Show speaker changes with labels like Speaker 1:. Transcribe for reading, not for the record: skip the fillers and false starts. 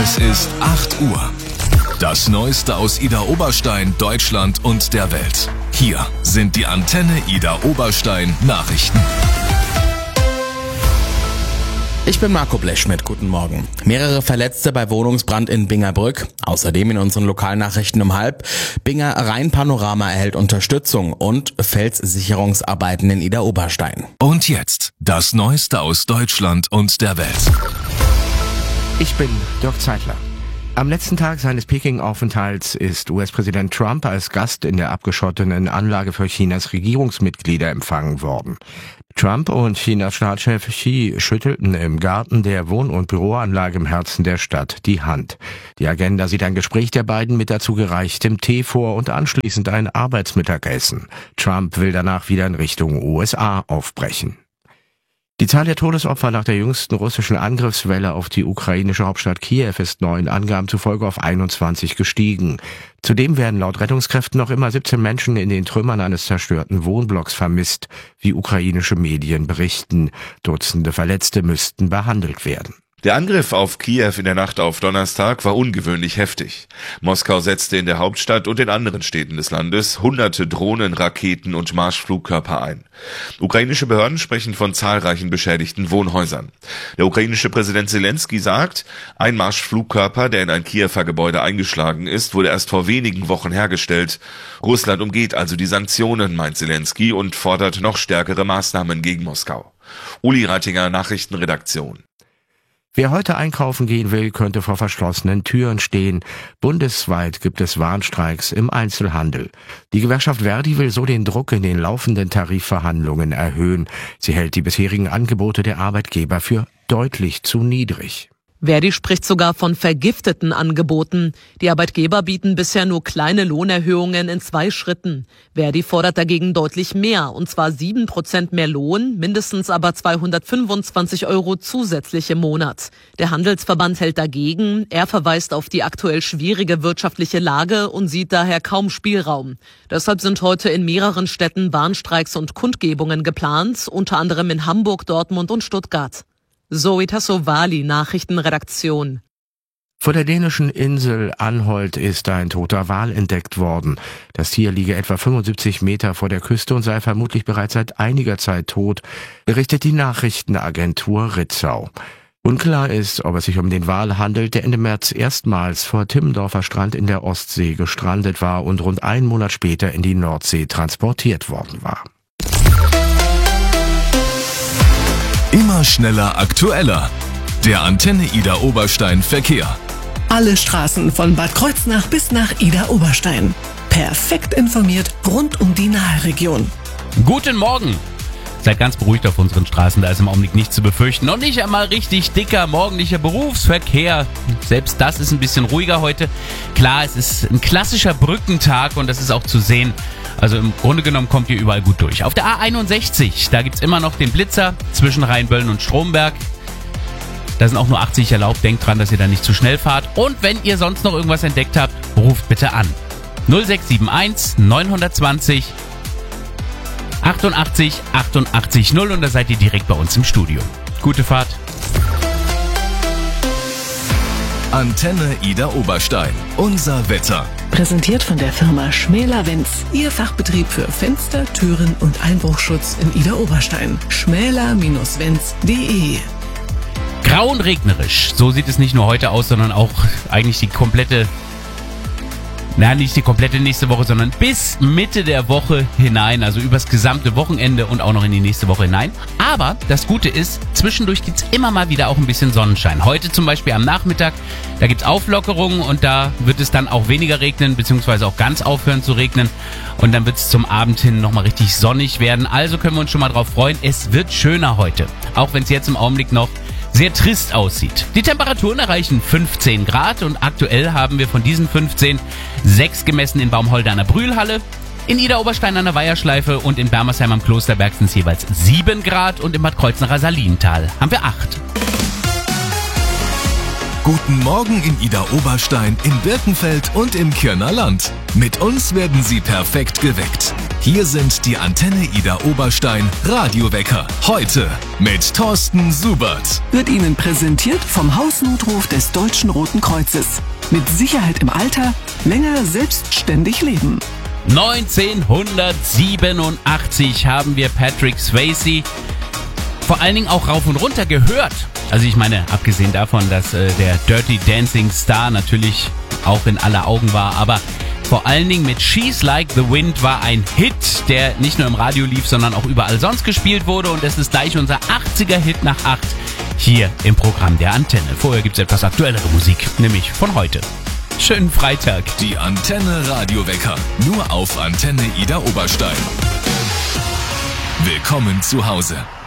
Speaker 1: Es ist 8 Uhr. Das Neueste aus Idar Oberstein, Deutschland und der Welt. Hier sind die Antenne Idar Oberstein Nachrichten.
Speaker 2: Ich bin Marco Blechschmidt, guten Morgen. Mehrere Verletzte bei Wohnungsbrand in Bingerbrück. Außerdem in unseren Lokalnachrichten um 12:30. Binger Rhein-Panorama erhält Unterstützung und Felssicherungsarbeiten in Idar Oberstein.
Speaker 1: Und jetzt das Neueste aus Deutschland und der Welt.
Speaker 3: Ich bin Dirk Zeitler. Am letzten Tag seines Peking-Aufenthalts ist US-Präsident Trump als Gast in der abgeschotteten Anlage für Chinas Regierungsmitglieder empfangen worden. Trump und Chinas Staatschef Xi schüttelten im Garten der Wohn- und Büroanlage im Herzen der Stadt die Hand. Die Agenda sieht ein Gespräch der beiden mit dazu gereichtem Tee vor und anschließend ein Arbeitsmittagessen. Trump will danach wieder in Richtung USA aufbrechen. Die Zahl der Todesopfer nach der jüngsten russischen Angriffswelle auf die ukrainische Hauptstadt Kiew ist neuen Angaben zufolge auf 21 gestiegen. Zudem werden laut Rettungskräften noch immer 17 Menschen in den Trümmern eines zerstörten Wohnblocks vermisst, wie ukrainische Medien berichten. Dutzende Verletzte müssten behandelt werden.
Speaker 4: Der Angriff auf Kiew in der Nacht auf Donnerstag war ungewöhnlich heftig. Moskau setzte in der Hauptstadt und in anderen Städten des Landes hunderte Drohnen, Raketen und Marschflugkörper ein. Ukrainische Behörden sprechen von zahlreichen beschädigten Wohnhäusern. Der ukrainische Präsident Zelensky sagt, ein Marschflugkörper, der in ein Kiewer Gebäude eingeschlagen ist, wurde erst vor wenigen Wochen hergestellt. Russland umgeht also die Sanktionen, meint Zelensky, und fordert noch stärkere Maßnahmen gegen Moskau. Uli Reitinger, Nachrichtenredaktion.
Speaker 3: Wer heute einkaufen gehen will, könnte vor verschlossenen Türen stehen. Bundesweit gibt es Warnstreiks im Einzelhandel. Die Gewerkschaft Verdi will so den Druck in den laufenden Tarifverhandlungen erhöhen. Sie hält die bisherigen Angebote der Arbeitgeber für deutlich zu niedrig.
Speaker 5: Verdi spricht sogar von vergifteten Angeboten. Die Arbeitgeber bieten bisher nur kleine Lohnerhöhungen in 2 Schritten. Verdi fordert dagegen deutlich mehr, und zwar 7% mehr Lohn, mindestens aber 225 € zusätzlich im Monat. Der Handelsverband hält dagegen. Er verweist auf die aktuell schwierige wirtschaftliche Lage und sieht daher kaum Spielraum. Deshalb sind heute in mehreren Städten Warnstreiks und Kundgebungen geplant, unter anderem in Hamburg, Dortmund und Stuttgart. Zoe Tassovali, Nachrichtenredaktion.
Speaker 3: Vor der dänischen Insel Anholt ist ein toter Wal entdeckt worden. Das Tier liege etwa 75 Meter vor der Küste und sei vermutlich bereits seit einiger Zeit tot, berichtet die Nachrichtenagentur Ritzau. Unklar ist, ob es sich um den Wal handelt, der Ende März erstmals vor Timmendorfer Strand in der Ostsee gestrandet war und rund einen Monat später in die Nordsee transportiert worden war.
Speaker 1: Immer schneller, aktueller. Der Antenne Idar Oberstein Verkehr.
Speaker 6: Alle Straßen von Bad Kreuznach bis nach Idar Oberstein. Perfekt informiert rund um die Nahregion.
Speaker 7: Guten Morgen! Seid ganz beruhigt auf unseren Straßen, da ist im Augenblick nichts zu befürchten. Und nicht einmal richtig dicker morgendlicher Berufsverkehr. Selbst das ist ein bisschen ruhiger heute. Klar, es ist ein klassischer Brückentag und das ist auch zu sehen. Also im Grunde genommen kommt ihr überall gut durch. Auf der A61, da gibt's immer noch den Blitzer zwischen Rheinböllen und Stromberg. Da sind auch nur 80 erlaubt. Denkt dran, dass ihr da nicht zu schnell fahrt. Und wenn ihr sonst noch irgendwas entdeckt habt, ruft bitte an. 0671 920 88 88 0 und da seid ihr direkt bei uns im Studio. Gute Fahrt.
Speaker 1: Antenne Idar Oberstein. Unser Wetter.
Speaker 6: Präsentiert von der Firma Schmäler-Wenz. Ihr Fachbetrieb für Fenster, Türen und Einbruchschutz in Idar Oberstein. schmäler-wenz.de.
Speaker 7: Grau und regnerisch. So sieht es nicht nur heute aus, sondern auch eigentlich die komplette... nicht die komplette nächste Woche, sondern bis Mitte der Woche hinein, also übers gesamte Wochenende und auch noch in die nächste Woche hinein. Aber das Gute ist, zwischendurch gibt's immer mal wieder auch ein bisschen Sonnenschein. Heute zum Beispiel am Nachmittag, da gibt's Auflockerungen und da wird es dann auch weniger regnen, beziehungsweise auch ganz aufhören zu regnen. Und dann wird's zum Abend hin nochmal richtig sonnig werden. Also können wir uns schon mal drauf freuen. Es wird schöner heute, auch wenn es jetzt im Augenblick noch sehr trist aussieht. Die Temperaturen erreichen 15 Grad und aktuell haben wir von diesen 15 6 gemessen in Baumholder an der Brühlhalle, in Idar Oberstein an der Weiherschleife und in Bermersheim am Klosterberg sind es jeweils 7 Grad und im Bad Kreuznacher Salintal haben wir 8.
Speaker 1: Guten Morgen in Idar-Oberstein, in Birkenfeld und im Kirner Land. Mit uns werden Sie perfekt geweckt. Hier sind die Antenne Idar-Oberstein Radiowecker. Heute mit Thorsten Subert.
Speaker 6: Wird Ihnen präsentiert vom Hausnotruf des Deutschen Roten Kreuzes. Mit Sicherheit im Alter, länger selbstständig leben.
Speaker 7: 1987 haben wir Patrick Swayze vor allen Dingen auch rauf und runter gehört. Also ich meine, abgesehen davon, dass der Dirty Dancing Star natürlich auch in aller Augen war, aber vor allen Dingen mit She's Like the Wind war ein Hit, der nicht nur im Radio lief, sondern auch überall sonst gespielt wurde, und es ist gleich unser 80er-Hit nach 8 hier im Programm der Antenne. Vorher gibt's etwas aktuellere Musik, nämlich von heute. Schönen Freitag.
Speaker 1: Die Antenne Radiowecker, nur auf Antenne Idar-Oberstein. Willkommen zu Hause.